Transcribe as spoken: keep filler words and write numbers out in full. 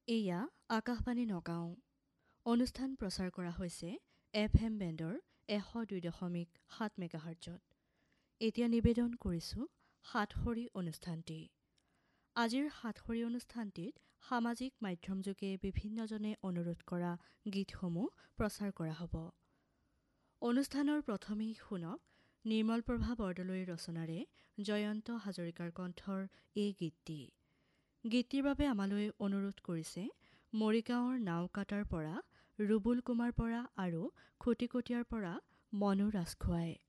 এয়া আকাশবাণী নগাঁও। অনুষ্ঠান প্ৰচাৰ কৰা হৈছে এফ এম বেণ্ডৰ এশ দুই দশমিক সাত মেগাহাৰ্জত। এতিয়া নিবেদন কৰিছোঁ সাতসৰী অনুষ্ঠানটি। আজিৰ সাতসৰী অনুষ্ঠানটিত সামাজিক মাধ্যমযোগে বিভিন্নজনে অনুৰোধ কৰা গীতসমূহ প্ৰচাৰ কৰা হ'ব। অনুষ্ঠানৰ প্ৰথমেই শুনক নিৰ্মলপ্ৰভা বৰদলৈৰ ৰচনাৰে জয়ন্ত হাজৰিকাৰ কণ্ঠৰ এই গীতটি। গীতটিৰ বাবে আমালৈ অনুৰোধ কৰিছে মৰিগাঁৱৰ নাওকাটাৰ পৰা ৰুবুল কুমাৰ পৰা আৰু খুটিকটীয়াৰ পৰা মনু ৰাজখোৱাই।